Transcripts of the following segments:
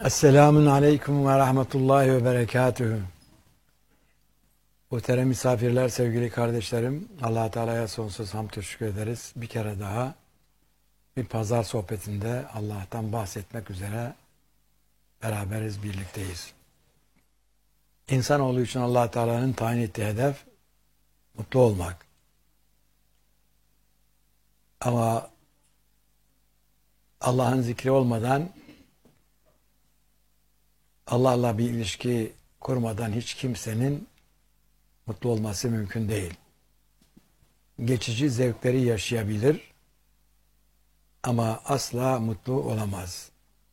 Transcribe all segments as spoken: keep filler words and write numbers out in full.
Esselamun aleyküm ve rahmetullahi ve berekatühü. Muhterem misafirler, sevgili kardeşlerim, Allah Teala'ya sonsuz hamd şükür ederiz. Bir kere daha bir pazar sohbetinde Allah'tan bahsetmek üzere beraberiz, birlikteyiz. İnsanoğlu için Allah Teala'nın tayin ettiği hedef mutlu olmak. Ama Allah'ın zikri olmadan, Allah'la bir ilişki kurmadan hiç kimsenin mutlu olması mümkün değil. Geçici zevkleri yaşayabilir ama asla mutlu olamaz.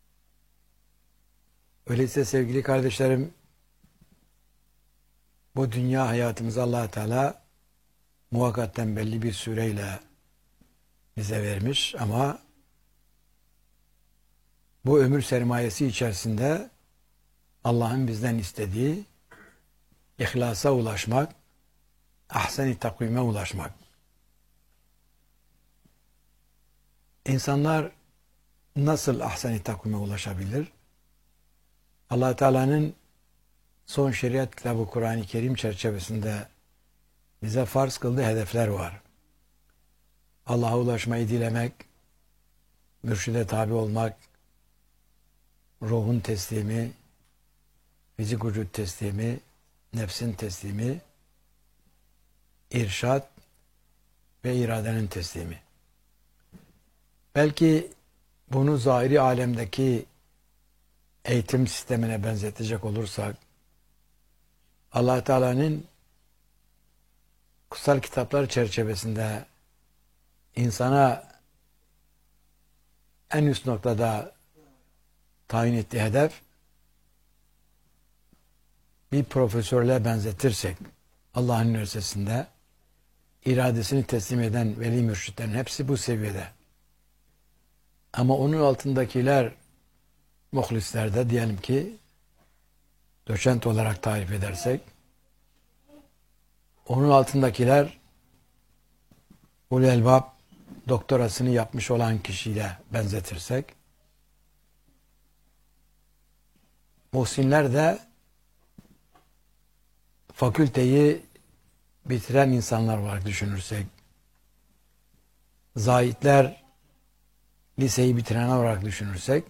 Öyleyse sevgili kardeşlerim, bu dünya hayatımızı Allah Teala muhakkaten belli bir süreyle bize vermiş ama bu ömür sermayesi içerisinde Allah'ın bizden istediği ihlasa ulaşmak, ahsen-i takvime ulaşmak. İnsanlar nasıl ahsen-i takvime ulaşabilir? Allah Teala'nın son şeriat kitabı Kur'an-ı Kerim çerçevesinde bize farz kıldığı hedefler var. Allah'a ulaşmayı dilemek, mürşide tabi olmak, ruhun teslimi, fizik vücut teslimi, nefsin teslimi, irşad ve iradenin teslimi. Belki bunu zahiri alemdeki eğitim sistemine benzetecek olursak, Allah Teala'nın kutsal kitaplar çerçevesinde insana en üst noktada tayin ettiği hedef, bir profesörle benzetirsek, Allah'ın üniversitesinde iradesini teslim eden veli mürşitlerin hepsi bu seviyede. Ama onun altındakiler, muhlislerde diyelim ki, doçent olarak tarif edersek, onun altındakiler, ulul elbab doktorasını yapmış olan kişiyle benzetirsek, muhsinler de fakülteyi bitiren insanlar var düşünürsek, zahitler liseyi bitiren olarak düşünürsek,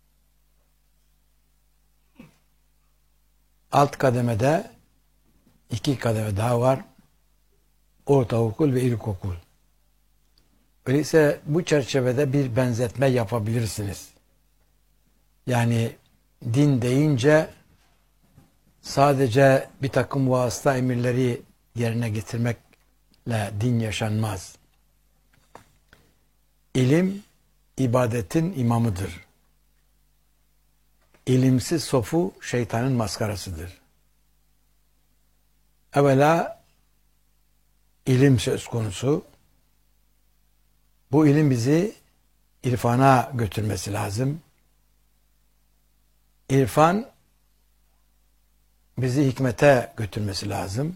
alt kademede iki kademe daha var. Ortaokul ve ilkokul. Öyleyse bu çerçevede bir benzetme yapabilirsiniz. Yani din deyince sadece bir takım vasıta emirleri yerine getirmekle din yaşanmaz. İlim, ibadetin imamıdır. İlimsiz sofu şeytanın maskarasıdır. Evvela ilim söz konusu. Bu ilim bizi irfana götürmesi lazım. İrfan bizi hikmete götürmesi lazım.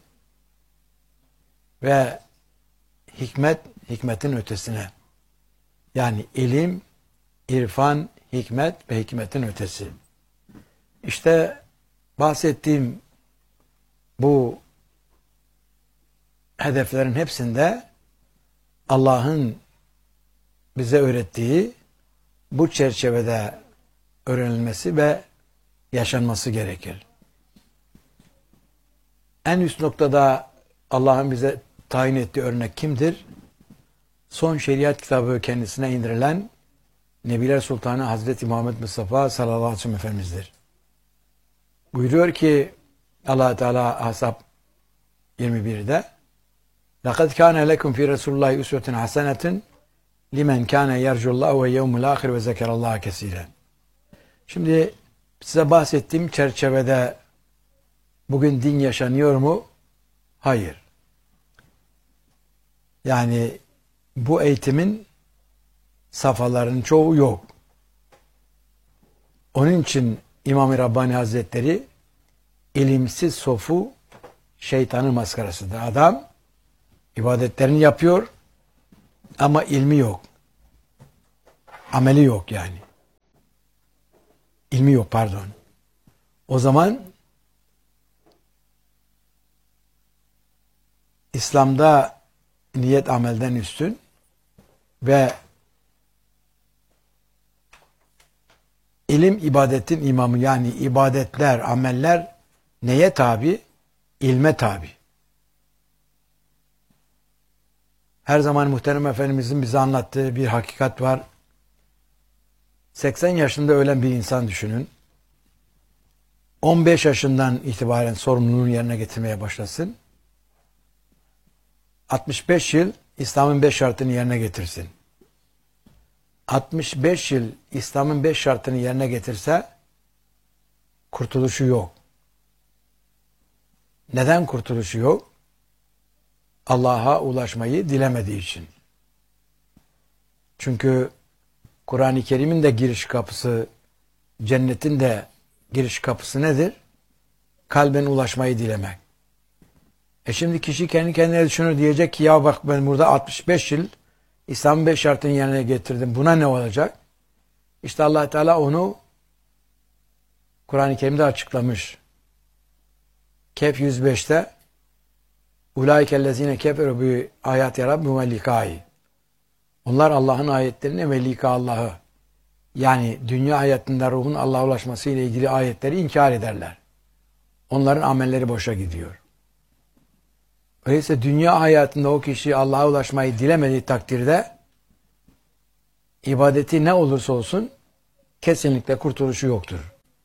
Ve hikmet, hikmetin ötesine. Yani ilim, irfan, hikmet ve hikmetin ötesi. İşte bahsettiğim bu hedeflerin hepsinde Allah'ın bize öğrettiği bu çerçevede öğrenilmesi ve yaşanması gerekir. En üst noktada Allah'ın bize tayin ettiği örnek kimdir? Son şeriat kitabı kendisine indirilen Nebiler Sultanı Hazreti Muhammed Mustafa sallallahu aleyhi ve sellem Efendimiz'dir. Buyuruyor ki Allah Teala Ahzab yirmi birde لَقَدْ كَانَ لَكُمْ فِي رَسُولِ اللّٰهِ اُسْوَةٌ حَسَنَةٌ لِمَنْ كَانَ يَرْجُ اللّٰهُ وَيَوْمُ الْآخِرِ وَذَكَرَ اللّٰهَ كَثِيرًا. Şimdi size bahsettiğim çerçevede bugün din yaşanıyor mu? Hayır. Yani bu eğitimin safhalarının çoğu yok. Onun için İmam-ı Rabbani Hazretleri ilimsiz sofu şeytanın maskarasıdır. Adam ibadetlerini yapıyor ama ilmi yok. Ameli yok yani. İlmi yok pardon. O zaman İslam'da niyet amelden üstün ve ilim ibadetin imamı, yani ibadetler, ameller neye tabi? İlme tabi. Her zaman Muhterem Efendimizin bize anlattığı bir hakikat var. seksen yaşında ölen bir insan düşünün. on beş yaşından itibaren sorumluluğunu yerine getirmeye başlasın. altmış beş yıl İslam'ın beş şartını yerine getirsin. altmış beş yıl İslam'ın beş şartını yerine getirse kurtuluşu yok. Neden kurtuluşu yok? Allah'a ulaşmayı dilemediği için. Çünkü Kur'an-ı Kerim'in de giriş kapısı, cennetin de giriş kapısı nedir? Kalben ulaşmayı dilemek. E şimdi kişi kendi kendine düşünür, diyecek ki ya bak ben burada altmış beş yıl İslam'ın beş şartını yerine getirdim. Buna ne olacak? İşte Allah Teala onu Kur'an-ı Kerim'de açıklamış. Kehf yüz beşte Ulaikellezine keferu bi ayati rabbihim ve likai. Onlar Allah'ın ayetlerini ve lika Allah'ı, yani dünya hayatında ruhun Allah'a ulaşması ile ilgili ayetleri inkar ederler. Onların amelleri boşa gidiyor. Öyleyse dünya hayatında o kişi Allah'a ulaşmayı dilemediği takdirde ibadeti ne olursa olsun kesinlikle kurtuluşu yoktur.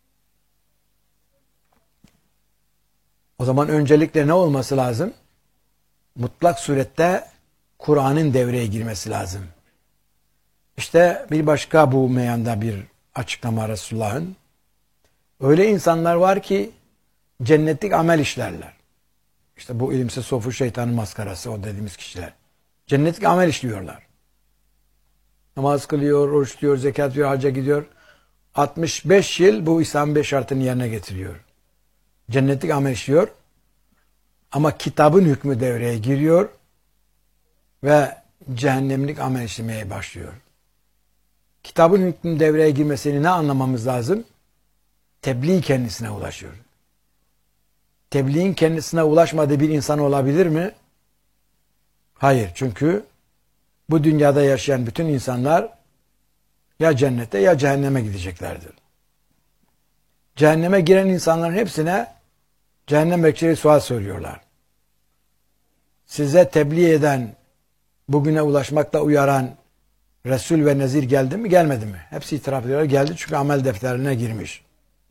O zaman öncelikle ne olması lazım? Mutlak surette Kur'an'ın devreye girmesi lazım. İşte bir başka bu meyanda bir açıklama Resulullah'ın. Öyle insanlar var ki cennetlik amel işlerler. İşte bu ilimsiz sofu şeytanın maskarası, o dediğimiz kişiler. Cennetlik amel işliyorlar. Namaz kılıyor, oruç tutuyor, zekat veriyor, hacca gidiyor. altmış beş yıl bu İslam beş şartını yerine getiriyor. Cennetlik amel işliyor. Ama kitabın hükmü devreye giriyor ve cehennemlik amel işlemeye başlıyor. Kitabın hükmü devreye girmesini ne anlamamız lazım? Tebliğ kendisine ulaşıyor. Tebliğin kendisine ulaşmadığı bir insan olabilir mi? Hayır, çünkü bu dünyada yaşayan bütün insanlar ya cennete ya cehenneme gideceklerdir. Cehenneme giren insanların hepsine cehennem bekçileri sual soruyorlar. Size tebliğ eden, bugüne ulaşmakla uyaran Resul ve Nezir geldi mi, gelmedi mi? Hepsi itiraf ediyorlar. Geldi, çünkü amel defterine girmiş.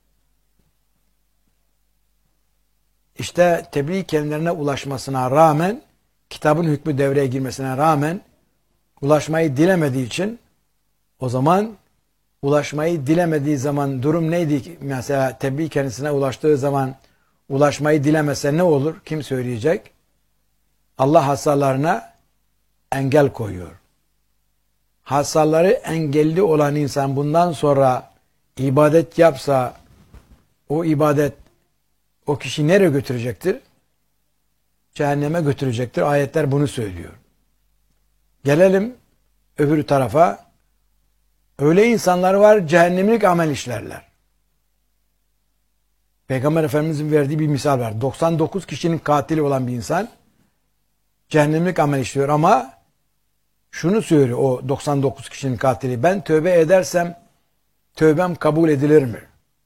İşte tebliğ kendilerine ulaşmasına rağmen, kitabın hükmü devreye girmesine rağmen ulaşmayı dilemediği için, o zaman ulaşmayı dilemediği zaman durum neydi? Mesela tebliğ kendisine ulaştığı zaman ulaşmayı dilemese ne olur? Kim söyleyecek? Allah hastalarına engel koyuyor. Hastaları engelli olan insan bundan sonra ibadet yapsa, o ibadet o kişi nereye götürecektir? Cehenneme götürecektir. Ayetler bunu söylüyor. Gelelim öbür tarafa. Öyle insanlar var, cehennemlik amel işlerler. Peygamber Efendimiz'in verdiği bir misal var. doksan dokuz kişinin katili olan bir insan cehennemlik amel işliyor ama şunu söylüyor o doksan dokuz kişinin katili: ben tövbe edersem tövbem kabul edilir mi?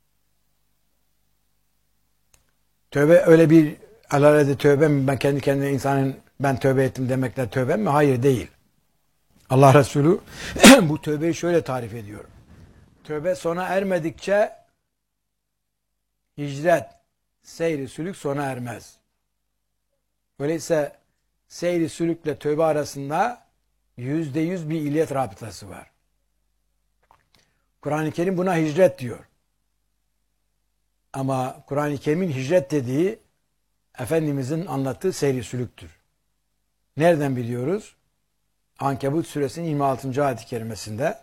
Tövbe öyle bir alalede tövbe mi? Ben kendi kendine insanın ben tövbe ettim demekle tövbe mi? Hayır, değil. Allah Resulü bu tövbeyi şöyle tarif ediyor. Tövbe sona ermedikçe hicret, seyri sülük sona ermez. Öyleyse seyri sülükle tövbe arasında yüzde yüz bir illet rabıtası var. Kur'an-ı Kerim buna hicret diyor. Ama Kur'an-ı Kerim'in hicret dediği Efendimizin anlattığı seyri sülüktür. Nereden biliyoruz? Ankebut suresinin yirmi altıncı ayet-i kerimesinde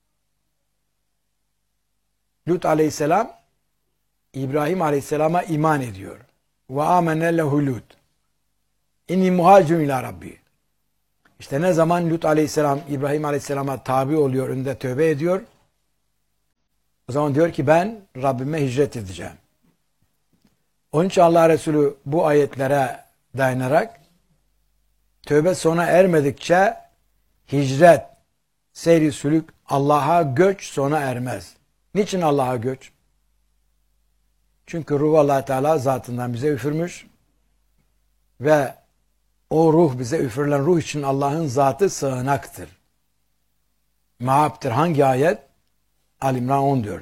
Lut aleyhisselam İbrahim aleyhisselama iman ediyor. Ve amene lehu Lut. İnni muhacirun ila Rabbi. İşte ne zaman Lut aleyhisselam İbrahim aleyhisselama tabi oluyor, önünde tövbe ediyor. O zaman diyor ki ben Rabbime hicret edeceğim. Onun için Allah Resulü bu ayetlere dayanarak tövbe sona ermedikçe hicret, seyri sülük, Allah'a göç sona ermez. Niçin Allah'a göç? Çünkü ruh Allah Teala zatından bize üfürmüş ve o ruh, bize üfürülen ruh için Allah'ın zatı sığınaktır. Maaptır. Hangi ayet? Al-İmran on dört.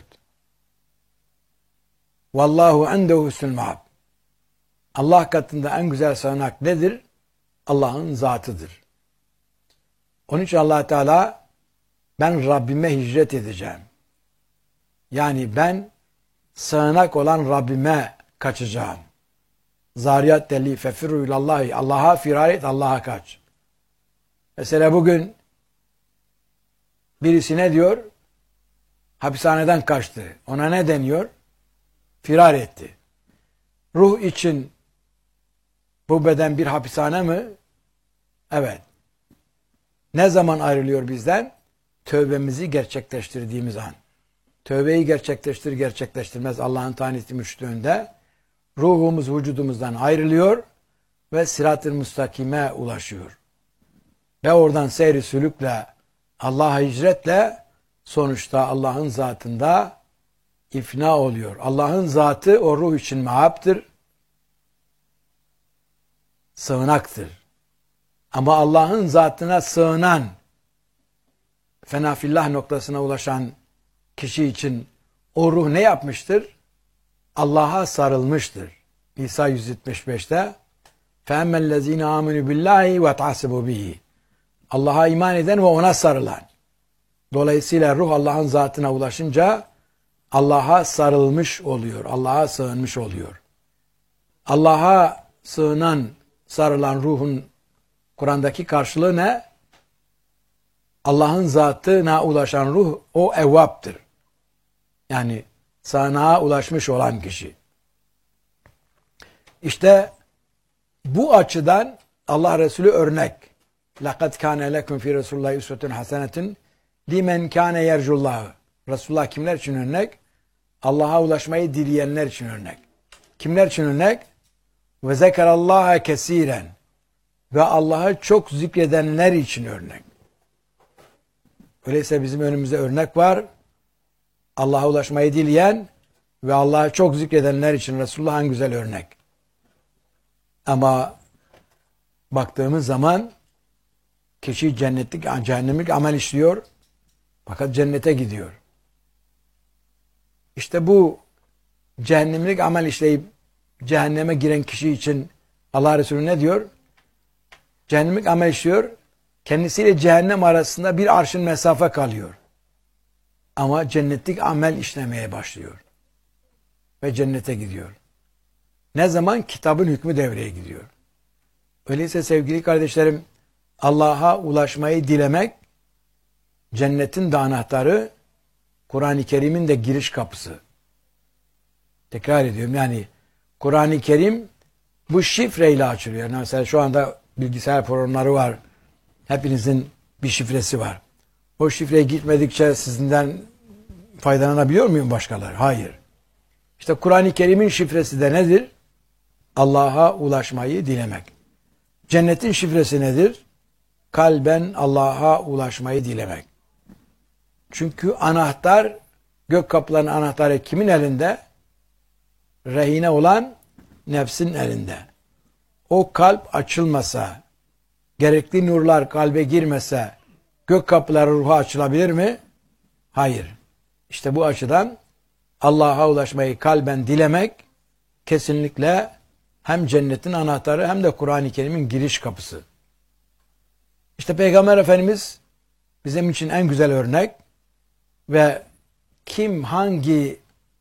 Vallahu endehu husnul maab. Allah katında en güzel sığınak nedir? Allah'ın zatıdır. Onun için Allah Teala ben Rabbime hicret edeceğim. Yani ben sığınak olan Rabbime kaçacağım. Zariyat deli fefirru ilallahi. Allah'a firar et, Allah'a kaç. Mesela bugün birisi ne diyor? Hapishaneden kaçtı. Ona ne deniyor? Firar etti. Ruh için bu beden bir hapishane mi? Evet. Ne zaman ayrılıyor bizden? Tövbemizi gerçekleştirdiğimiz an. Tövbeyi gerçekleştir gerçekleştirmez Allah'ın tanesi müştüğünde ruhumuz vücudumuzdan ayrılıyor ve sırat-ı müstakime ulaşıyor. Ve oradan seyri sülükle, Allah'a hicretle sonuçta Allah'ın zatında ifna oluyor. Allah'ın zatı o ruh için maaptır, sığınaktır. Ama Allah'ın zatına sığınan, fenafillah noktasına ulaşan kişi için o ruh ne yapmıştır? Allah'a sarılmıştır. İsa yüz yetmiş beşte فَاَمَّا الَّذ۪ينَ آمَنُوا بِاللّٰهِ وَتَعْسِبُوا بِهِ Allah'a iman eden ve ona sarılan. Dolayısıyla ruh Allah'ın zatına ulaşınca Allah'a sarılmış oluyor. Allah'a sığınmış oluyor. Allah'a sığınan, sarılan ruhun Kur'an'daki karşılığı ne? Allah'ın zatına ulaşan ruh o evvaptır. Yani sığınağa ulaşmış olan kişi. İşte bu açıdan Allah Resulü örnek. لَقَدْ كَانَ لَكُمْ فِي رَسُولُ اللّٰهِ اُسْوَةٌ حَسَنَةٌ لِمَنْ كَانَ يَرْجُ اللّٰهِ Resulullah kimler için örnek? Allah'a ulaşmayı dileyenler için örnek. Kimler için örnek? وَذَكَرَ اللّٰهَ كَس۪يرًا Ve Allah'ı çok zikredenler için örnek. Öyleyse bizim önümüzde örnek var. Allah'a ulaşmayı dileyen ve Allah'ı çok zikredenler için Resulullah en güzel örnek. Ama baktığımız zaman kişi cennetlik, cehennemlik amel işliyor. Fakat cennete gidiyor. İşte bu cehennemlik amel işleyip cehenneme giren kişi için Allah Resulü ne diyor? Cehennemlik amel işliyor. Kendisiyle cehennem arasında bir arşın mesafe kalıyor. Ama cennetlik amel işlemeye başlıyor. Ve cennete gidiyor. Ne zaman? Kitabın hükmü devreye gidiyor. Öyleyse sevgili kardeşlerim, Allah'a ulaşmayı dilemek, cennetin de anahtarı, Kur'an-ı Kerim'in de giriş kapısı. Tekrar ediyorum, yani Kur'an-ı Kerim bu şifreyle açılıyor. Yani mesela şu anda bilgisayar programları var. Hepinizin bir şifresi var. O şifreye gitmedikçe sizinden faydalanabiliyor muyum başkaları? Hayır. İşte Kur'an-ı Kerim'in şifresi de nedir? Allah'a ulaşmayı dilemek. Cennetin şifresi nedir? Kalben Allah'a ulaşmayı dilemek. Çünkü anahtar, gök kapılarının anahtarı kimin elinde? Rehine olan nefsin elinde. O kalp açılmasa, gerekli nurlar kalbe girmese, gök kapıları ruha açılabilir mi? Hayır. İşte bu açıdan Allah'a ulaşmayı kalben dilemek kesinlikle hem cennetin anahtarı hem de Kur'an-ı Kerim'in giriş kapısı. İşte Peygamber Efendimiz bizim için en güzel örnek ve kim hangi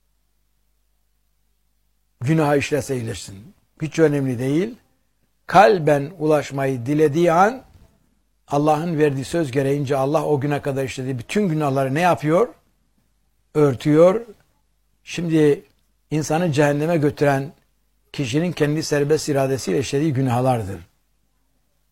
günah işlese iyileşsin. Hiç önemli değil. Kalben ulaşmayı dilediği an Allah'ın verdiği söz gereğince Allah o güne kadar işlediği bütün günahları ne yapıyor? Örtüyor. Şimdi insanı cehenneme götüren kişinin kendi serbest iradesiyle işlediği günahlardır.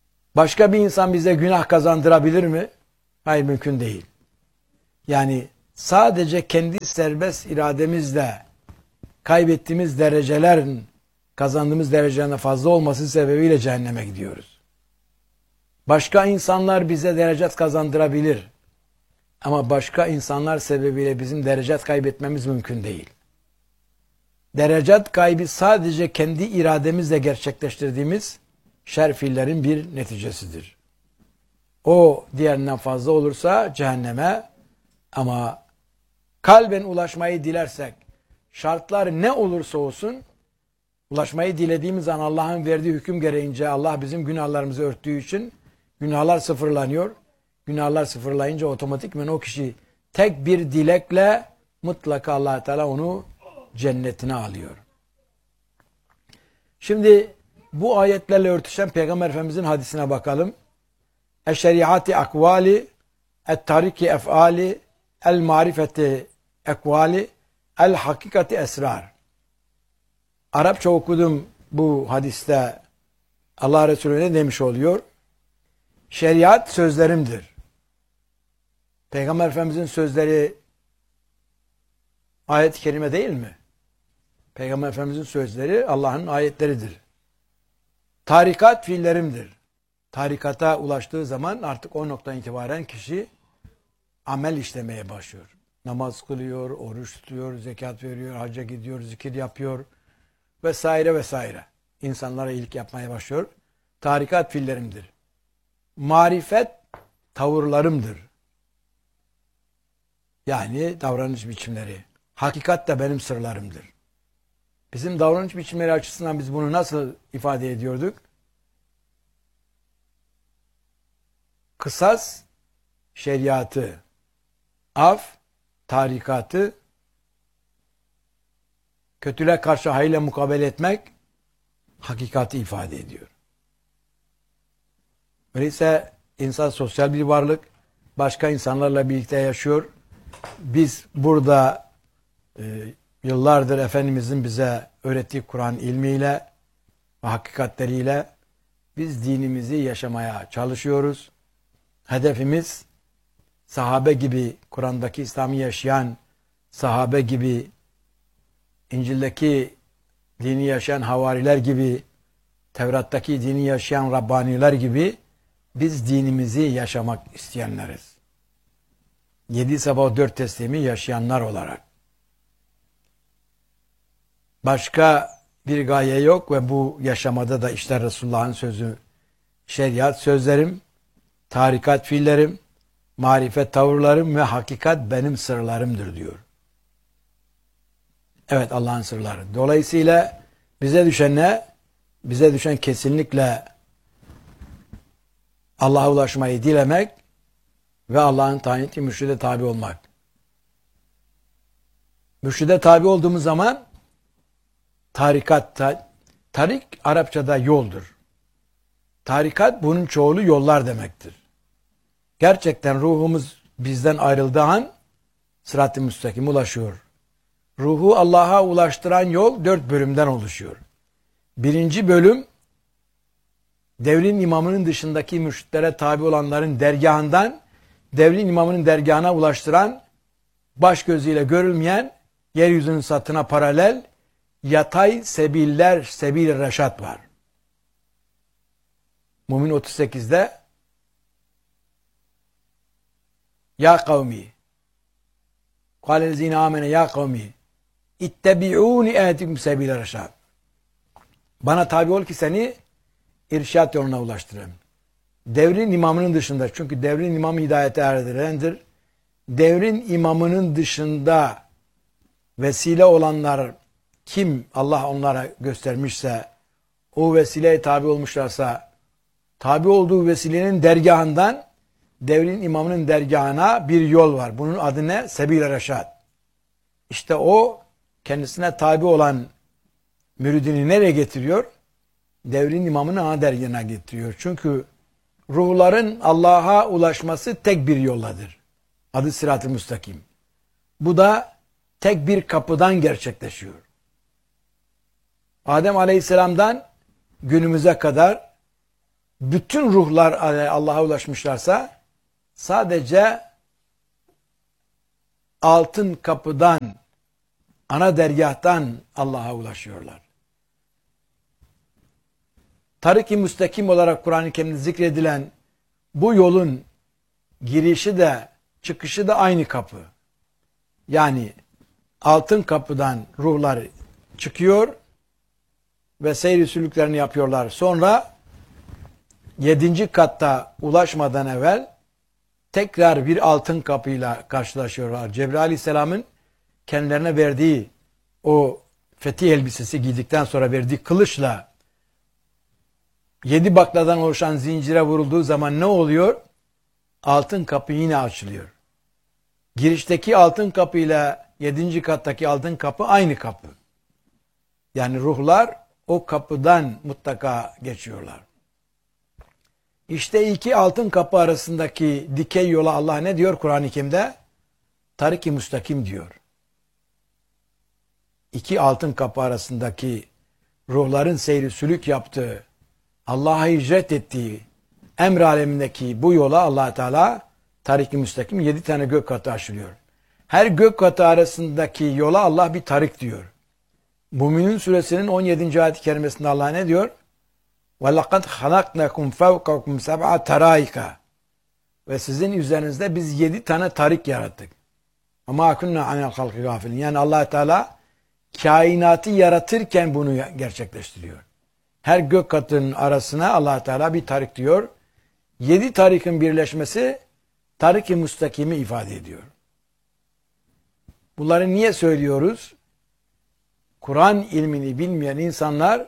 Başka bir insan bize günah kazandırabilir mi? Hayır, mümkün değil. Yani sadece kendi serbest irademizle kaybettiğimiz derecelerin kazandığımız derecelerine fazla olması sebebiyle cehenneme gidiyoruz. Başka insanlar bize derecat kazandırabilir. Ama başka insanlar sebebiyle bizim derecat kaybetmemiz mümkün değil. Derecat kaybı sadece kendi irademizle gerçekleştirdiğimiz şer fiillerin bir neticesidir. O diğerinden fazla olursa cehenneme, ama kalben ulaşmayı dilersek, şartlar ne olursa olsun, ulaşmayı dilediğimiz an Allah'ın verdiği hüküm gereğince Allah bizim günahlarımızı örttüğü için günahlar sıfırlanıyor. Günahlar sıfırlayınca otomatikmen o kişi tek bir dilekle mutlaka Allah Teala onu cennetine alıyor. Şimdi bu ayetlerle örtüşen Peygamber Efendimizin hadisine bakalım. Eşşeriati akvali, et-tariki efali, el-marifeti ekvali, el-hakikati esrar. Arapça okudum bu hadiste. Allah Resulü ne demiş oluyor? Şeriat sözlerimdir. Peygamber Efendimizin sözleri ayet-i kerime değil mi? Peygamber Efendimizin sözleri Allah'ın ayetleridir. Tarikat fiillerimdir. Tarikata ulaştığı zaman artık o noktadan itibaren kişi amel işlemeye başlıyor. Namaz kılıyor, oruç tutuyor, zekat veriyor, hacca gidiyor, zikir yapıyor vesaire vesaire. İnsanlara iyilik yapmaya başlıyor. Tarikat fiillerimdir. Marifet tavırlarımdır. Yani davranış biçimleri. Hakikat de benim sırlarımdır. Bizim davranış biçimleri açısından biz bunu nasıl ifade ediyorduk? Kısas, şeriatı, af, tarikatı, kötüle karşı hayırla mukabele etmek, hakikati ifade ediyor. Öyleyse insan sosyal bir varlık, başka insanlarla birlikte yaşıyor. Biz burada e, yıllardır Efendimizin bize öğrettiği Kur'an ilmiyle ve hakikatleriyle biz dinimizi yaşamaya çalışıyoruz. Hedefimiz sahabe gibi, Kur'an'daki İslam'ı yaşayan sahabe gibi, İncil'deki dini yaşayan havariler gibi, Tevrat'taki dini yaşayan Rabbaniler gibi biz dinimizi yaşamak isteyenleriz. Yedi sabah dört teslimi yaşayanlar olarak. Başka bir gaye yok ve bu yaşamada da işte Resulullah'ın sözü, şeriat sözlerim, tarikat fiillerim, marifet tavırlarım ve hakikat benim sırlarımdır diyor. Evet, Allah'ın sırları. Dolayısıyla bize düşen ne? Bize düşen kesinlikle Allah'a ulaşmayı dilemek ve Allah'ın tayin ettiği mürşide tabi olmak. Mürşide tabi olduğumuz zaman tarikat, ta, tarik Arapçada yoldur. Tarikat bunun çoğulu yollar demektir. Gerçekten ruhumuz bizden ayrıldığı an sırat-ı müstakim ulaşıyor. Ruhu Allah'a ulaştıran yol dört bölümden oluşuyor. Birinci bölüm, devrin imamının dışındaki mürşitlere tabi olanların dergahından devrin imamının dergahına ulaştıran, baş gözüyle görülmeyen, yeryüzünün satına paralel yatay sebiller, sebil-i reşat var. Mümin otuz sekizde Ya kavmi kâlezîne âmene ya kavmi ittebi'ûni ehdikum sebil-i reşat. Bana tabi ol ki seni irşat yoluna ulaştırayım. Devrin imamının dışında, çünkü devrin imamı hidayete erdirendir. Devrin imamının dışında vesile olanlar kim Allah onlara göstermişse, o vesileye tabi olmuşlarsa, tabi olduğu vesilenin dergahından devrin imamının dergahına bir yol var. Bunun adı ne? Sebil-i Reşad. İşte o kendisine tabi olan müridini nereye getiriyor? Devrin imamını ana dergahına getiriyor. Çünkü ruhların Allah'a ulaşması tek bir yolladır. Adı Sırat-ı Müstakim. Bu da tek bir kapıdan gerçekleşiyor. Adem Aleyhisselam'dan günümüze kadar bütün ruhlar Allah'a ulaşmışlarsa sadece altın kapıdan, ana dergâhtan Allah'a ulaşıyorlar. Tarik-i müstakim olarak Kur'an-ı Kerim'de zikredilen bu yolun girişi de çıkışı da aynı kapı. Yani altın kapıdan ruhlar çıkıyor ve seyir sülüklerini yapıyorlar. Sonra yedinci katta ulaşmadan evvel tekrar bir altın kapıyla karşılaşıyorlar. Cebrail Aleyhisselam'ın kendilerine verdiği o fetih elbisesi giydikten sonra verdiği kılıçla yedi bakladan oluşan zincire vurulduğu zaman ne oluyor? Altın kapı yine açılıyor. Girişteki altın kapı ile yedinci kattaki altın kapı aynı kapı. Yani ruhlar o kapıdan mutlaka geçiyorlar. İşte iki altın kapı arasındaki dikey yola Allah ne diyor Kur'an-ı Kerim'de? Tarik-i müstakim diyor. İki altın kapı arasındaki ruhların seyri sülük yaptığı, Allah'a hicret ettiği emr alemindeki bu yola Allah Teala tarik-i müstakim yedi tane gök katı aşılıyor. Her gök katı arasındaki yola Allah bir tarik diyor. Müminun suresinin on yedinci ayet-i kerimesinde Allah ne diyor? وَلَقَدْ خَلَقْنَكُمْ فَوْقَكُمْ سَبْعَ تَرَائِكَ Ve sizin üzerinizde biz yedi tane tarik yarattık. Ama kunna anel halqi gafilin. Yani Allah Teala kainatı yaratırken bunu gerçekleştiriyor. Her gök katının arasına Allah Teala bir tarik diyor. Yedi tarikin birleşmesi tarik-i müstakimi ifade ediyor. Bunları niye söylüyoruz? Kur'an ilmini bilmeyen insanlar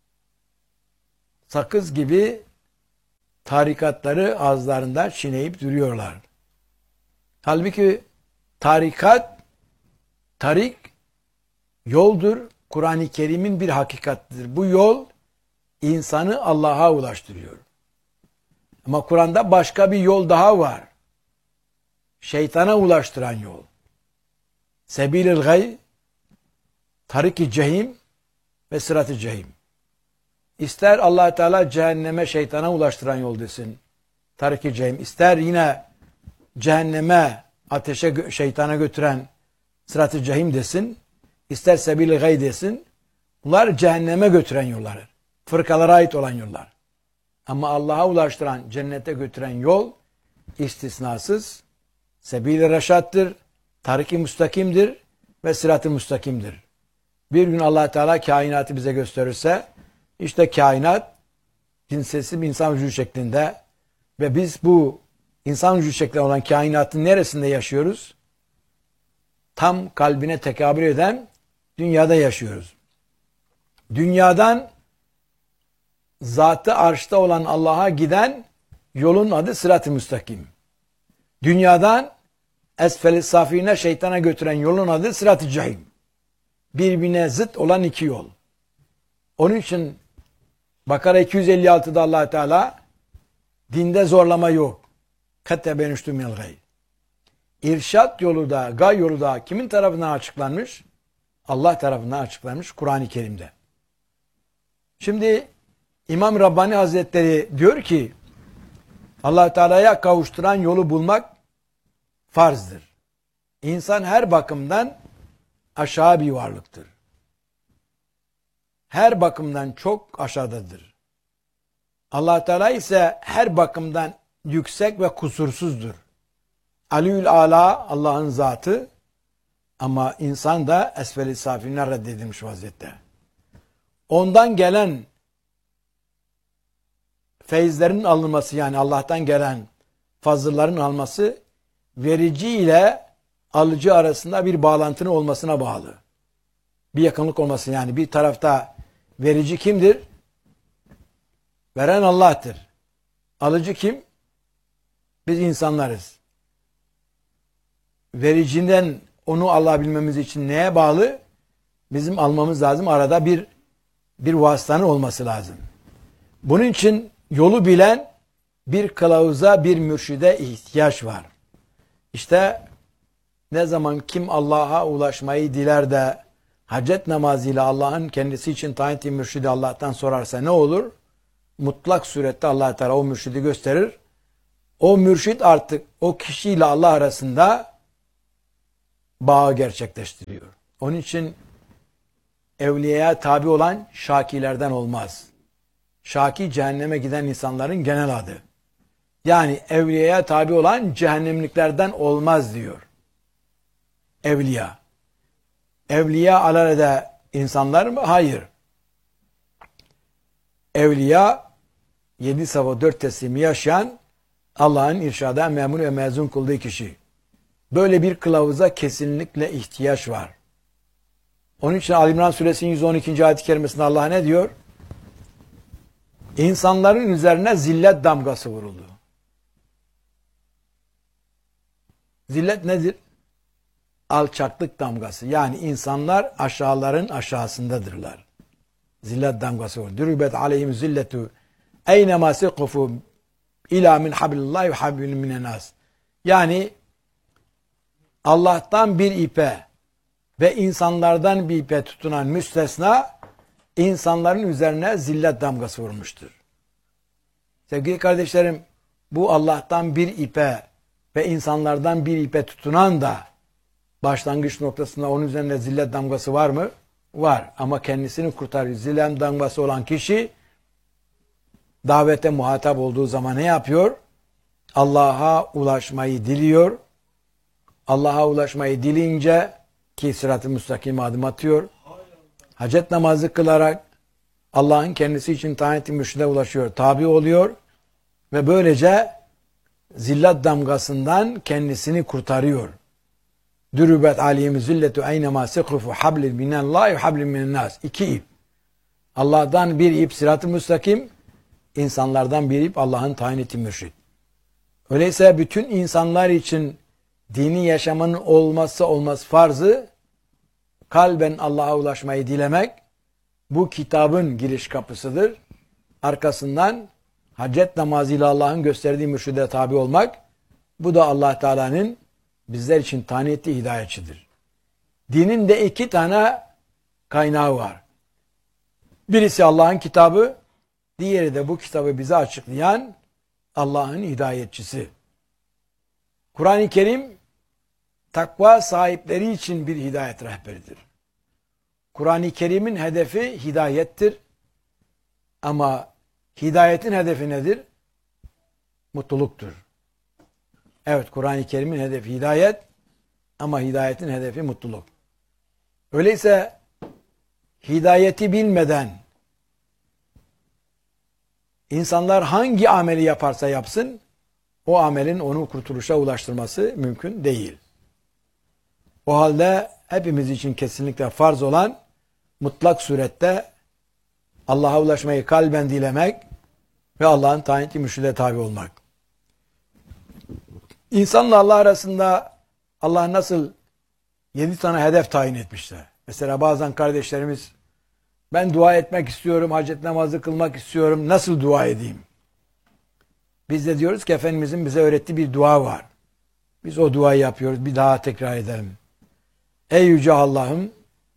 sakız gibi tarikatları ağızlarında çiğneyip duruyorlar. Halbuki tarikat, tarik yoldur. Kur'an-ı Kerim'in bir hakikatidir. Bu yol insanı Allah'a ulaştırıyor. Ama Kur'an'da başka bir yol daha var. Şeytana ulaştıran yol. Sebil-i gay, tarik-i cehim ve sırat-ı cehim. İster Allah Teala cehenneme şeytana ulaştıran yol desin. Tarik-i cehim. İster yine cehenneme, ateşe, şeytana götüren sırat-ı cehim desin. İster sebil-i gay desin. Bunlar cehenneme götüren yollar. Fırkalara ait olan yollar. Ama Allah'a ulaştıran, cennete götüren yol istisnasız sebil-i reşattır, tarik-i müstakimdir ve sırat-ı müstakimdir. Bir gün Allah Teala kainatı bize gösterirse, işte kainat cinsesi bir insan vücudu şeklinde ve biz bu insan vücudu şeklinde olan kainatın neresinde yaşıyoruz? Tam kalbine tekabül eden dünyada yaşıyoruz. Dünyadan zatı arşta olan Allah'a giden yolun adı sırat-ı müstakim. Dünyadan esfel-i safine şeytana götüren yolun adı sırat-ı cehim. Birbirine zıt olan iki yol. Onun için Bakara iki yüz elli altıda Allah Teala dinde zorlama yok. Katte benüştü minel gay. İrşad yolu da, gay yolu da kimin tarafından açıklanmış? Allah tarafından açıklanmış Kur'an-ı Kerim'de. Şimdi İmam Rabbani Hazretleri diyor ki Allah Teala'ya kavuşturan yolu bulmak farzdır. İnsan her bakımdan aşağı bir varlıktır. Her bakımdan çok aşağıdadır. Allah Teala ise her bakımdan yüksek ve kusursuzdur. Aliül Ala Allah'ın zatı ama insan da esfel-i safiline reddedilmiş vaziyette. Ondan gelen feyizlerin alınması yani Allah'tan gelen fazılların alması verici ile alıcı arasında bir bağlantının olmasına bağlı. Bir yakınlık olması yani bir tarafta verici kimdir? Veren Allah'tır. Alıcı kim? Biz insanlarız. Vericinden onu alabilmemiz için neye bağlı? Bizim almamız lazım. Arada bir bir vasıtanın olması lazım. Bunun için yolu bilen bir kılavuza, bir mürşide ihtiyaç var. İşte ne zaman kim Allah'a ulaşmayı diler de hacet namazıyla Allah'ın kendisi için tayin ettiği mürşidi Allah'tan sorarsa ne olur? Mutlak surette Allah Teala o mürşidi gösterir. O mürşid artık o kişiyle Allah arasında bağı gerçekleştiriyor. Onun için evliyaya tabi olan şakilerden olmaz. Şaki cehenneme giden insanların genel adı. Yani evliyaya tabi olan cehennemliklerden olmaz diyor. Evliya. Evliya alelade insanlar mı? Hayır. Evliya yedi safa dört teslimi yaşayan Allah'ın irşada memur ve mezun kıldığı kişi. Böyle bir kılavuza kesinlikle ihtiyaç var. Onun için Ali İmran suresinin yüz on ikinci ayet-i kerimesinde Allah ne diyor? İnsanların üzerine zillet damgası vuruldu. Zillet nedir? Alçaklık damgası. Yani insanlar aşağıların aşağısındadırlar. Zillet damgası vuruldu. Dürübet aleyhim zilletu eynema sekufu ila min hablillahi ve hablin minenas. Yani Allah'tan bir ipe ve insanlardan bir ipe tutunan müstesna insanların üzerine zillet damgası vurmuştur. Sevgili kardeşlerim, bu Allah'tan bir ipe ve insanlardan bir ipe tutunan da başlangıç noktasında onun üzerinde zillet damgası var mı? Var. Ama kendisini kurtarıyor. Zillet damgası olan kişi davete muhatap olduğu zaman ne yapıyor? Allah'a ulaşmayı diliyor. Allah'a ulaşmayı dileyince ki sırat-ı müstakime adım atıyor. Hacet namazı kılarak Allah'ın kendisi için tayin ettiği mürşide ulaşıyor. Tabi oluyor ve böylece zillet damgasından kendisini kurtarıyor. Dürübet aleyhim zilletu eynema sekrufu hablin minallahi ve hablin minennas. İki ip. Allah'tan bir ip sırat-ı müstakim, insanlardan bir ip Allah'ın tayin ettiği mürşid. Öyleyse bütün insanlar için dini yaşamın olmazsa olmaz farzı kalben Allah'a ulaşmayı dilemek, bu kitabın giriş kapısıdır. Arkasından hacet namazıyla Allah'ın gösterdiği mürşide tabi olmak, bu da Allah Teala'nın bizler için tayin ettiği hidayetçidir. Dinin de iki tane kaynağı var. Birisi Allah'ın kitabı, diğeri de bu kitabı bize açıklayan Allah'ın hidayetçisi. Kur'an-ı Kerim takva sahipleri için bir hidayet rehberidir. Kur'an-ı Kerim'in hedefi hidayettir. Ama hidayetin hedefi nedir? Mutluluktur. Evet, Kur'an-ı Kerim'in hedefi hidayet ama hidayetin hedefi mutluluk. Öyleyse hidayeti bilmeden insanlar hangi ameli yaparsa yapsın, o amelin onu kurtuluşa ulaştırması mümkün değil. O halde hepimiz için kesinlikle farz olan mutlak surette Allah'a ulaşmayı kalben dilemek ve Allah'ın tayin ettiği mürşide tabi olmak. İnsanla Allah arasında Allah nasıl yedi tane hedef tayin etmişler. Mesela bazen kardeşlerimiz, ben dua etmek istiyorum, hacet namazı kılmak istiyorum, nasıl dua edeyim? Biz de diyoruz ki Efendimizin bize öğrettiği bir dua var. Biz o duayı yapıyoruz, bir daha tekrar edelim. Ey Yüce Allah'ım,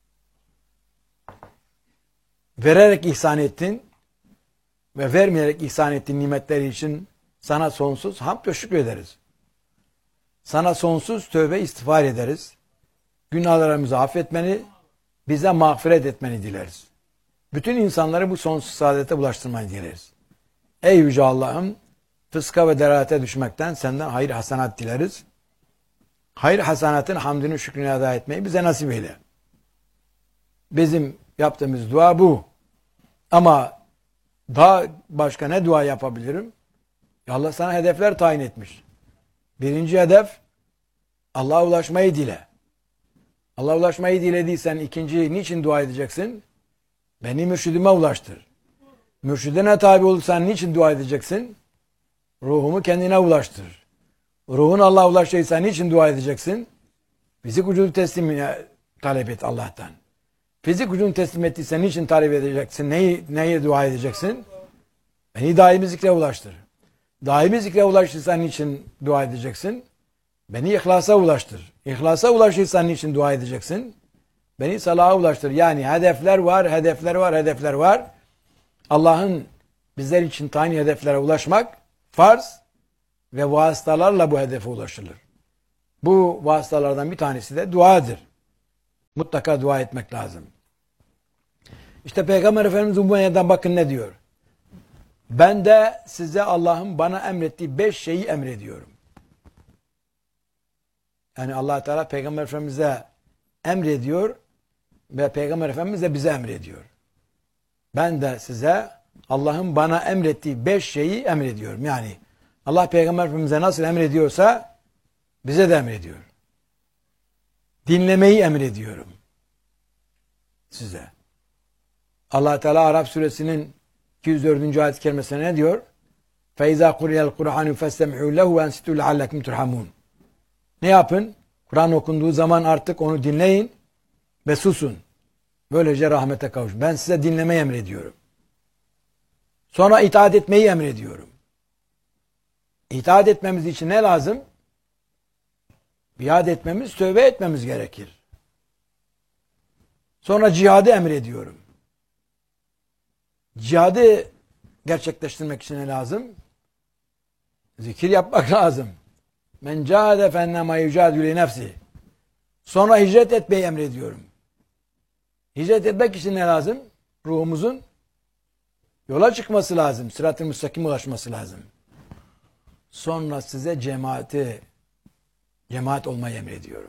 vererek ihsan ettin ve vermeyerek ihsan ettiğin nimetleri için sana sonsuz hamd ve şükür ederiz. Sana sonsuz tövbe istiğfar ederiz. Günahlarımızı affetmeni, bize mağfiret etmeni dileriz. Bütün insanları bu sonsuz saadete bulaştırmayı dileriz. Ey Yüce Allah'ım, fıska ve delalete düşmekten senden hayır hasenat dileriz. Hayır hasenatın hamdını şükrünü eda etmeyi bize nasip eyle. Bizim yaptığımız dua bu. Ama daha başka ne dua yapabilirim? Ya Allah sana hedefler tayin etmiş. Birinci hedef, Allah'a ulaşmayı dile. Allah'a ulaşmayı dilediysen ikinci niçin dua edeceksin? Beni mürşidime ulaştır. Mürşidine tabi olursan niçin dua edeceksin? Ruhumu kendine ulaştır. Ruhun Allah'a ulaştıysa niçin dua edeceksin? Fizik vücudu teslimine talep et Allah'tan. Fizik vücudunu teslim ettiysen niçin talep edeceksin? Neyi, neye dua edeceksin? Beni daimi zikre ulaştır. Daimi zikre ulaştıysan niçin dua edeceksin? Beni ihlasa ulaştır. İhlasa ulaştıysan niçin dua edeceksin? Beni salaha ulaştır. Yani hedefler var, hedefler var, hedefler var. Allah'ın bizler için tayin hedeflere ulaşmak farz ve vasıtalarla bu hedefe ulaşılır. Bu vasıtalardan bir tanesi de duadır. Mutlaka dua etmek lazım. İşte Peygamber Efendimiz bu manyadan bakın ne diyor. Ben de size Allah'ın bana emrettiği beş şeyi emrediyorum. Yani Allah Teala Peygamber Efendimiz'e emrediyor ve Peygamber Efendimiz de bize emrediyor. Ben de size Allah'ın bana emrettiği beş şeyi emrediyorum. Yani Allah Peygamber Efendimiz'e nasıl emrediyorsa bize de emrediyor. Dinlemeyi emrediyorum size. Allah Teala Arap suresinin iki yüz dördüncü ayet-i kerimesine ne diyor? فَاِذَا قُرِيَ الْقُرْآنُ فَاسْتَمِعُوا لَهُ وَاَنْسِتُوا لَعَلَّكُمْ تُرْحَمُونَ. Ne yapın? Kur'an okunduğu zaman artık onu dinleyin ve susun. Böylece rahmete kavuşun. Ben size dinlemeyi emrediyorum. Sonra itaat etmeyi emrediyorum. İtaat etmemiz için ne lazım? Biat etmemiz, tövbe etmemiz gerekir. Sonra cihadı emrediyorum. Cihadı gerçekleştirmek için ne lazım? Zikir yapmak lazım. Men cahade fennema yücadü nefsi. Sonra hicret etmeyi emrediyorum. Hicret etmek için ne lazım? Ruhumuzun yola çıkması lazım. Sırat-ı müstakim ulaşması lazım. Sonra size cemaati, cemaat olmayı emrediyorum.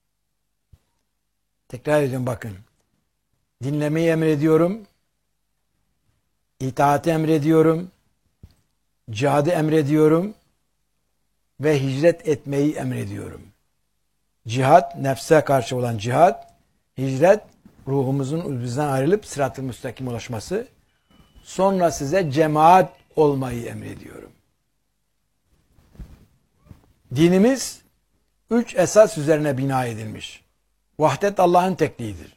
Tekrar ediyorum bakın. Dinlemeyi emrediyorum. İtaati emrediyorum. Cihadı emrediyorum. Ve hicret etmeyi emrediyorum. Cihat, nefse karşı olan cihat. Hicret, ruhumuzun bizden ayrılıp sırat-ı müstakim ulaşması. Sonra size cemaat olmayı emrediyorum. Dinimiz üç esas üzerine bina edilmiş. Vahdet Allah'ın tekliğidir.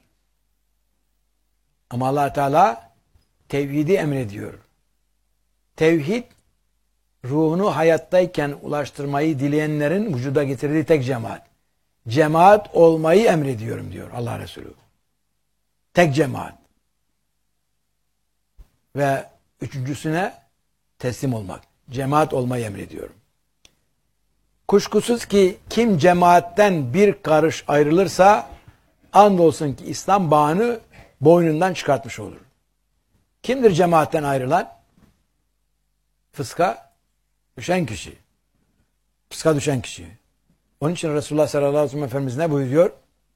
Ama Allah Teala tevhidi emrediyor. Tevhid, ruhunu hayattayken ulaştırmayı dileyenlerin vücuda getirdiği tek cemaat. Cemaat olmayı emrediyorum diyor Allah Resulü. Tek cemaat. Ve üçüncüsüne teslim olmak. Cemaat olmayı emrediyorum. Kuşkusuz ki kim cemaatten bir karış ayrılırsa andolsun ki İslam bağını boynundan çıkartmış olur. Kimdir cemaatten ayrılan? Fıska düşen kişi. Fıska düşen kişi. Onun için Resulullah sallallahu aleyhi ve sellem Efendimiz ne buyuruyor?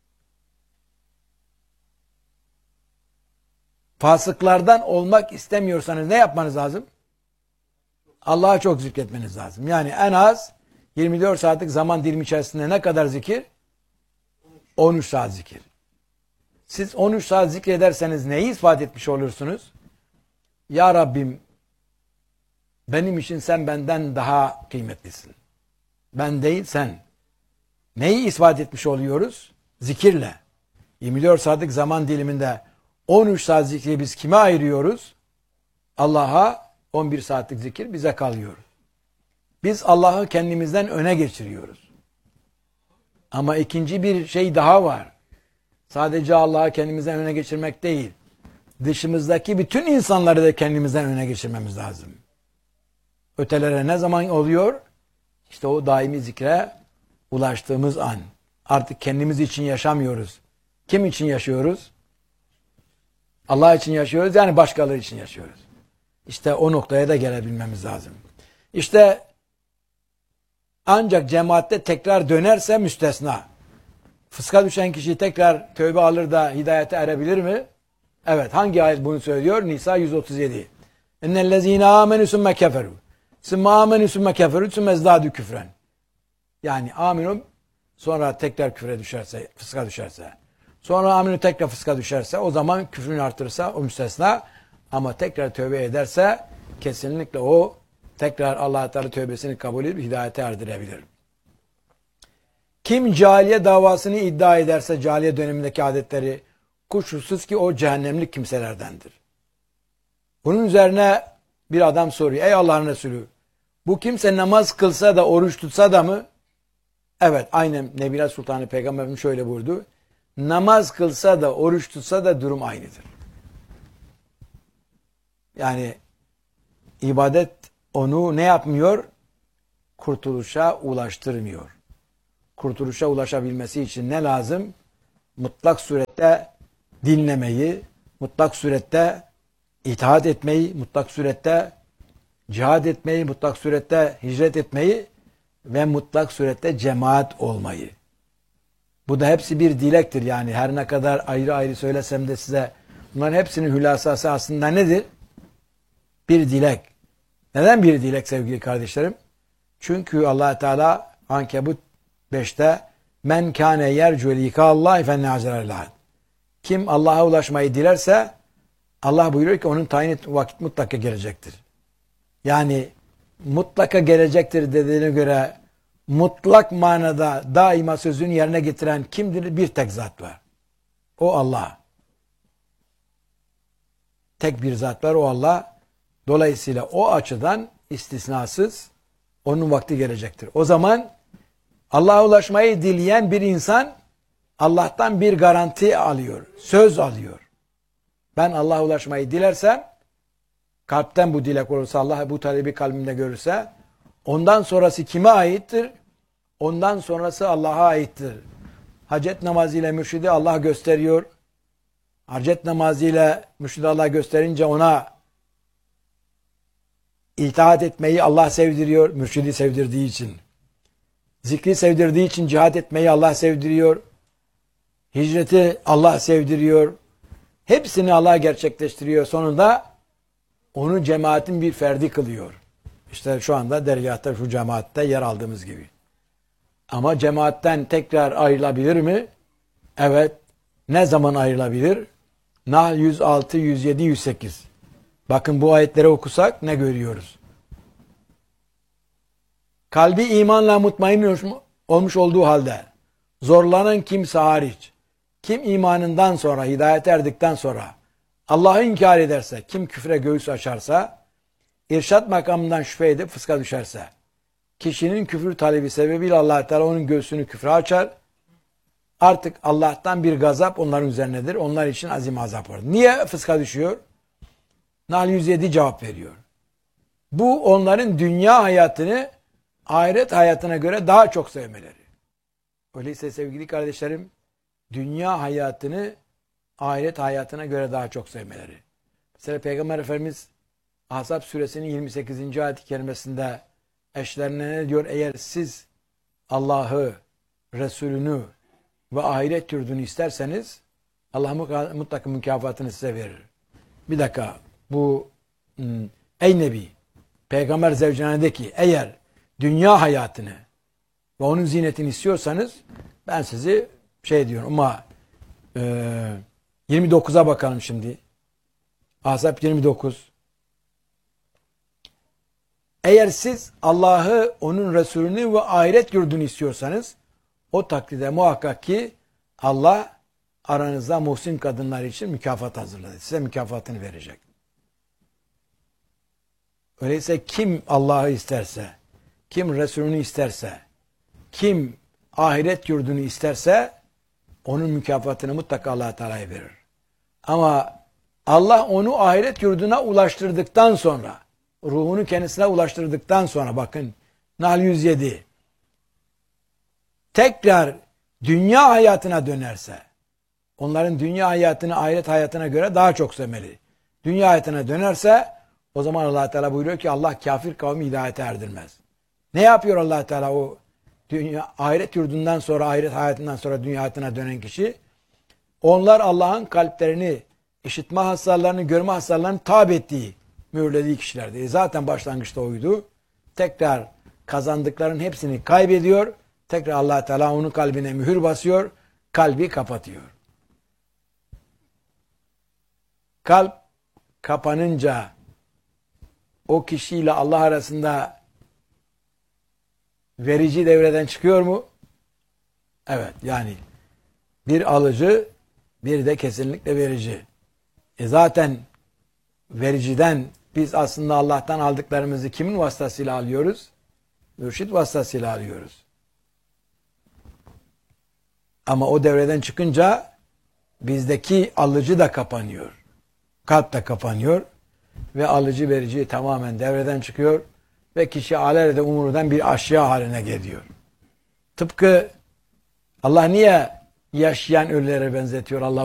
Fasıklardan olmak istemiyorsanız ne yapmanız lazım? Allah'a çok zikretmeniz lazım. Yani en az yirmi dört saatlik zaman dilimi içerisinde ne kadar zikir? on üç saat zikir. Siz on üç saat zikrederseniz neyi ispat etmiş olursunuz? Ya Rabbim, benim için sen benden daha kıymetlisin. Ben değil sen. Neyi ispat etmiş oluyoruz? Zikirle. yirmi dört saatlik zaman diliminde on üç saat zikri biz kime ayırıyoruz? Allah'a. On bir saatlik zikir bize kalıyor. Biz Allah'ı kendimizden öne geçiriyoruz. Ama ikinci bir şey daha var. Sadece Allah'ı kendimizden öne geçirmek değil. Dışımızdaki bütün insanları da kendimizden öne geçirmemiz lazım. Ötelere ne zaman oluyor? İşte o daimi zikre ulaştığımız an. Artık kendimiz için yaşamıyoruz. Kim için yaşıyoruz? Allah için yaşıyoruz, yani başkaları için yaşıyoruz. İşte o noktaya da gelebilmemiz lazım. İşte ancak cemaatte tekrar dönerse müstesna. Fıska düşen kişi tekrar tövbe alır da hidayete erebilir mi? Evet. Hangi ayet bunu söylüyor? Nisa yüz otuz yedi. Ennellezîne âmenü sümme keferû. Sümme âmenü sümme keferû sümme ezdâdü küfren. Yani aminum sonra tekrar küfre düşerse, fıska düşerse. Sonra aminum tekrar fıska düşerse, o zaman küfrünü artırırsa o müstesna. Ama tekrar tövbe ederse kesinlikle o tekrar Allah-u Teala tövbesini kabul edip hidayete erdirebilir. Kim cahiliye davasını iddia ederse cahiliye dönemindeki adetleri, kuşkusuz ki o cehennemlik kimselerdendir. Bunun üzerine bir adam soruyor. Ey Allah'ın Resulü, bu kimse namaz kılsa da oruç tutsa da mı? Evet, aynen Nebiler Sultanı Peygamberimiz şöyle buyurdu. Namaz kılsa da oruç tutsa da durum aynıdır. Yani ibadet onu ne yapmıyor? Kurtuluşa ulaştırmıyor. kurtuluşa ulaşabilmesi için ne lazım? Mutlak surette dinlemeyi, mutlak surette itaat etmeyi, mutlak surette cihad etmeyi, mutlak surette hicret etmeyi ve mutlak surette cemaat olmayı. Bu da hepsi bir dilektir yani. Her ne kadar ayrı ayrı söylesem de size bunların hepsinin hülasası aslında nedir? Bir dilek. Neden bir dilek sevgili kardeşlerim? Çünkü Allah Teala Ankebut beşte men kâne yercu likâllâhi fennâzerellâh. Kim Allah'a ulaşmayı dilerse Allah buyuruyor ki onun tayin ettiği vakit mutlaka gelecektir. Yani mutlaka gelecektir dediğine göre mutlak manada daima sözünü yerine getiren kimdir? Bir tek zat var. O Allah. Tek bir zat var, o Allah. Dolayısıyla o açıdan istisnasız onun vakti gelecektir. O zaman Allah'a ulaşmayı dileyen bir insan Allah'tan bir garanti alıyor, söz alıyor. Ben Allah'a ulaşmayı dilersem, kalpten bu dilek olursa, Allah bu talebi kalbimde görürse, ondan sonrası kime aittir? Ondan sonrası Allah'a aittir. Hacet namazıyla mürşidi Allah gösteriyor. Hacet namazıyla mürşidi Allah gösterince ona itaat etmeyi Allah sevdiriyor, mürşidi sevdirdiği için. Zikri sevdirdiği için cihat etmeyi Allah sevdiriyor. Hicreti Allah sevdiriyor. Hepsini Allah gerçekleştiriyor. Sonunda onu cemaatin bir ferdi kılıyor. İşte şu anda dergâhta, şu cemaatte yer aldığımız gibi. Ama cemaatten tekrar ayrılabilir mi? Evet. Ne zaman ayrılabilir? Nahl yüz altı, yüz yedi, yüz sekiz. Bakın bu ayetleri okusak ne görüyoruz? Kalbi imanla mutmain olmuş olduğu halde zorlanan kimse hariç, kim imanından sonra, hidayet erdikten sonra Allah'ı inkar ederse, kim küfre göğüs açarsa, irşat makamından şüphe edip fıska düşerse, kişinin küfür talebi sebebiyle Allah Teala onun göğsünü küfre açar. Artık Allah'tan bir gazap onların üzerinedir. Onlar için azim azap var. Niye fıska düşüyor? Nahl yüz yedi cevap veriyor. Bu onların dünya hayatını ahiret hayatına göre daha çok sevmeleri. Öyleyse sevgili kardeşlerim, dünya hayatını ahiret hayatına göre daha çok sevmeleri. Mesela Peygamber Efendimiz Ahzab suresinin yirmi sekizinci ayet-i kerimesinde eşlerine ne diyor? Eğer siz Allah'ı, Resulünü ve ahiret yurdunu isterseniz Allah mutlaka mükafatını size verir. Bir dakika, bu ey Nebi, Peygamber zevcine de ki eğer dünya hayatını ve onun zinetini istiyorsanız ben sizi şey diyorum ama e, yirmi dokuza bakalım şimdi. Ahzab yirmi dokuz. Eğer siz Allah'ı, onun Resulünü ve ahiret yurdunu istiyorsanız o takdirde muhakkak ki Allah aranızda muhsin kadınlar için mükafat hazırladı. Size mükafatını verecek. Öyleyse kim Allah'ı isterse, kim Resulünü isterse, kim ahiret yurdunu isterse onun mükafatını mutlaka Allah Teala'ya verir. Ama Allah onu ahiret yurduna ulaştırdıktan sonra, ruhunu kendisine ulaştırdıktan sonra bakın Nahl yüz yedi tekrar dünya hayatına dönerse, onların dünya hayatını ahiret hayatına göre daha çok sevmeli. Dünya hayatına dönerse o zaman Allah Teala buyuruyor ki Allah kafir kavmi hidayete erdirmez. Ne yapıyor Allah Teala o dünya ahiret yurdundan sonra, ahiret hayatından sonra dünya hayatına dönen kişi? Onlar Allah'ın kalplerini, işitme hasarlarını, görme hasarlarını tabi ettiği, mühürlediği kişilerdi. E zaten başlangıçta oydu. Tekrar kazandıkların hepsini kaybediyor. Tekrar Allah Teala onun kalbine mühür basıyor. Kalbi kapatıyor. Kalp kapanınca o kişiyle Allah arasında verici devreden çıkıyor mu? Evet, yani bir alıcı, bir de kesinlikle verici. E zaten vericiden biz aslında Allah'tan aldıklarımızı kimin vasıtasıyla alıyoruz? Mürşid vasıtasıyla alıyoruz. Ama o devreden çıkınca bizdeki alıcı da kapanıyor. Kalp de kapanıyor. Ve alıcı verici tamamen devreden çıkıyor. Ve kişi alelade umurdan bir aşya haline geliyor. Tıpkı Allah niye yaşayan ölülere benzetiyor? Allah